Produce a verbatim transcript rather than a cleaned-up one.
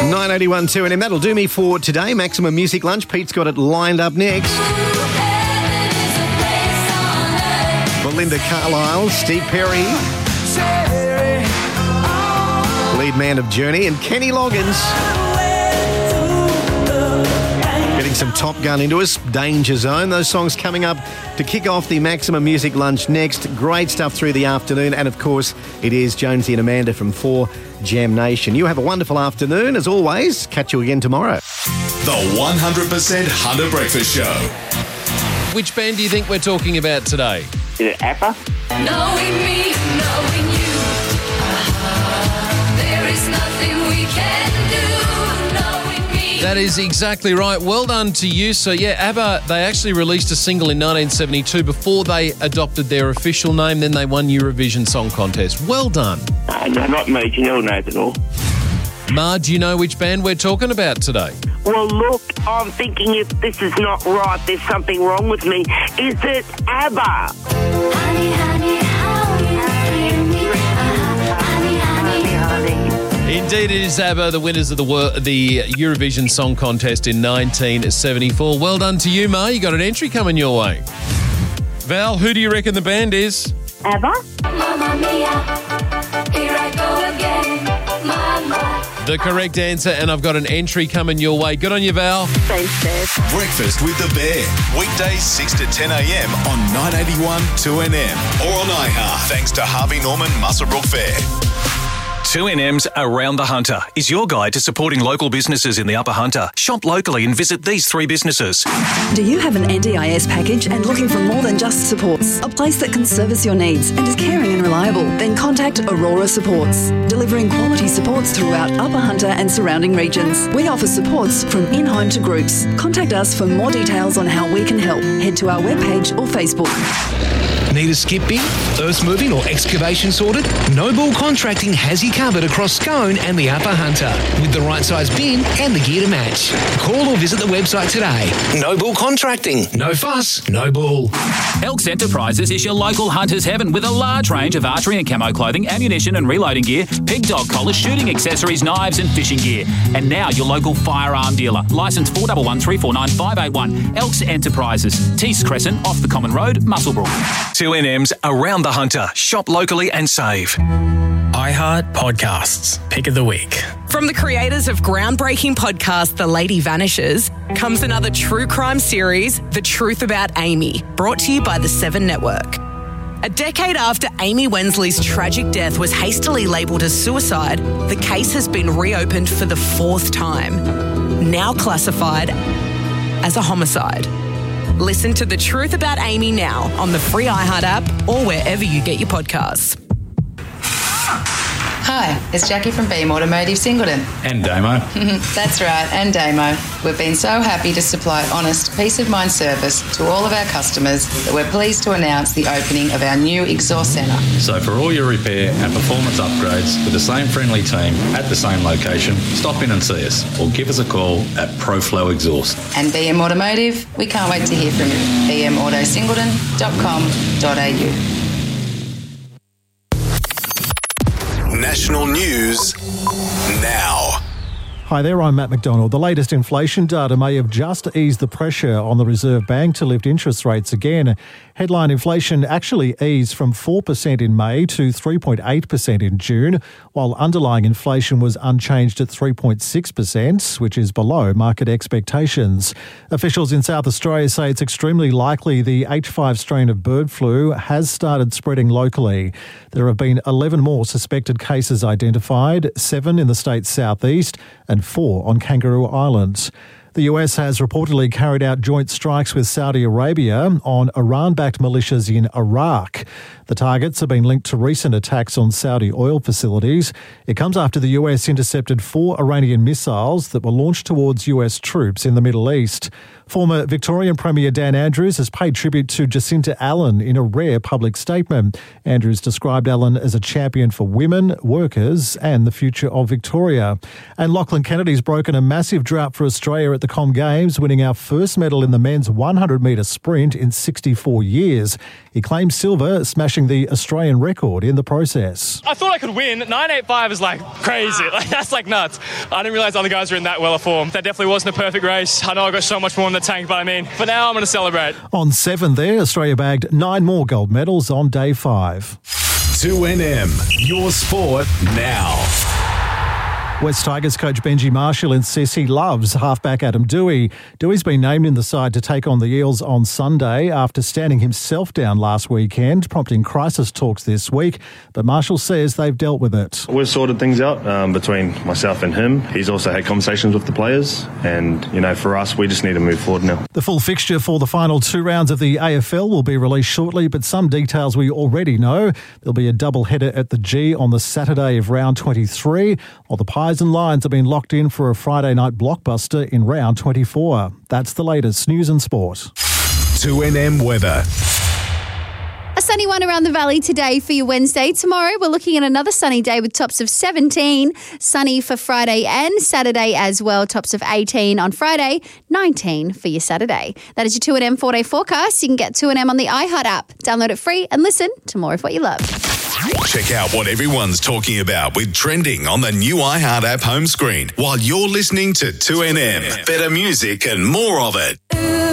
nine eighty-one two N M. That'll do me for today. Maximum Music Lunch. Pete's got it lined up next. Belinda Carlisle, Steve Perry, lead man of Journey, and Kenny Loggins. Getting some Top Gun into us, Danger Zone. Those songs coming up to kick off the Maximum Music Lunch next. Great stuff through the afternoon. And, of course, it is Jonesy and Amanda from four Jam Nation. You have a wonderful afternoon, as always. Catch you again tomorrow. The one hundred percent Hunter Breakfast Show. Which band do you think we're talking about today? Is it ABBA? Knowing me, knowing you, uh-huh. There is nothing we can do, knowing me. That is exactly right. Well done to you. So, yeah, ABBA, they actually released a single in nineteen seventy-two before they adopted their official name. Then they won Eurovision Song Contest. Well done. Uh, no, not me. Janelle knows it all. Ma, do you know which band we're talking about today? Well, look, I'm thinking if this is not right, there's something wrong with me. Is it ABBA? Honey, honey, how you bring me, uh-huh. Honey, honey, honey. Indeed, it is ABBA, the winners of the wor- the Eurovision Song Contest in nineteen seventy-four. Well done to you, Ma. You got an entry coming your way. Val, who do you reckon the band is? ABBA? Mamma mia, here I go again, Mama. The correct answer, and I've got an entry coming your way. Good on you, Val. Thanks, Dave. Breakfast with the Bear. Weekdays six to ten a.m. on nine eighty-one two N M or on iHeart. Thanks to Harvey Norman Muswellbrook Fair. two N M's Around the Hunter is your guide to supporting local businesses in the Upper Hunter. Shop locally and visit these three businesses. Do you have an N D I S package and looking for more than just supports? A place that can service your needs and is caring and reliable? Then contact Aurora Supports, delivering quality supports throughout Upper Hunter and surrounding regions. We offer supports from in-home to groups. Contact us for more details on how we can help. Head to our webpage or Facebook. Need a skip bin, earth moving or excavation sorted? Noble Contracting has you covered across Scone and the Upper Hunter with the right size bin and the gear to match. Call or visit the website today. Noble Contracting. No fuss, no bull. Elks Enterprises is your local hunter's heaven with a large range of archery and camo clothing, ammunition and reloading gear, pig dog collars, shooting accessories, knives and fishing gear. And now your local firearm dealer. Licence four one one three four nine five eight one. Elks Enterprises. Tees Crescent off the Common Road, Muswellbrook. two N M's Around the Hunter. Shop locally and save. iHeart Podcasts. Pick of the week. From the creators of groundbreaking podcast The Lady Vanishes comes another true crime series, The Truth About Amy, brought to you by the Seven Network. A decade after Amy Wensley's tragic death was hastily labelled as suicide, the case has been reopened for the fourth time, now classified as a homicide. Listen to The Truth About Amy now on the free iHeart app or wherever you get your podcasts. Hi, it's Jackie from Beam Automotive Singleton. And Damo. That's right, and Damo. We've been so happy to supply honest, peace of mind service to all of our customers that we're pleased to announce the opening of our new exhaust centre. So for all your repair and performance upgrades with the same friendly team at the same location, stop in and see us or give us a call at ProFlow Exhaust. And B M Automotive, we can't wait to hear from you. b m auto singleton dot com dot a u. National news now. Hi there, I'm Matt McDonald. The latest inflation data may have just eased the pressure on the Reserve Bank to lift interest rates again. Headline inflation actually eased from four percent in May to three point eight percent in June, while underlying inflation was unchanged at three point six percent, which is below market expectations. Officials in South Australia say it's extremely likely the H five strain of bird flu has started spreading locally. There have been eleven more suspected cases identified, seven in the state's southeast and four on Kangaroo Island. The U S has reportedly carried out joint strikes with Saudi Arabia on Iran-backed militias in Iraq. The targets have been linked to recent attacks on Saudi oil facilities. It comes after the U S intercepted four Iranian missiles that were launched towards U S troops in the Middle East. Former Victorian Premier Dan Andrews has paid tribute to Jacinta Allen in a rare public statement. Andrews described Allen as a champion for women, workers and the future of Victoria. And Lachlan Kennedy's broken a massive drought for Australia at the the Com Games, winning our first medal in the men's one hundred metre sprint in sixty-four years. He claims silver, smashing the Australian record in the process. I thought I could win. nine eighty-five is like crazy. Like, that's like nuts. I didn't realise other guys were in that well of form. That definitely wasn't a perfect race. I know I got so much more in the tank, but I mean, for now I'm going to celebrate. On seven there, Australia bagged nine more gold medals on day five. two N M, your sport now. West Tigers coach Benji Marshall insists he loves halfback Adam Dewey. Dewey's been named in the side to take on the Eels on Sunday after standing himself down last weekend, prompting crisis talks this week. But Marshall says they've dealt with it. We've sorted things out um, between myself and him. He's also had conversations with the players, and, you know, for us, we just need to move forward now. The full fixture for the final two rounds of the A F L will be released shortly, but some details we already know. There'll be a double header at the G on the Saturday of round twenty-three, while the Pies and Lions have been locked in for a Friday night blockbuster in round twenty-four. That's the latest news and sport. two N M weather. A sunny one around the valley today for your Wednesday. Tomorrow, we're looking at another sunny day with tops of seventeen. Sunny for Friday and Saturday as well. Tops of eighteen on Friday, nineteen for your Saturday. That is your two N M four-day forecast. You can get two N M on the iHeart app. Download it free and listen to more of what you love. Check out what everyone's talking about with Trending on the new iHeart app home screen while you're listening to two N M. Better music and more of it.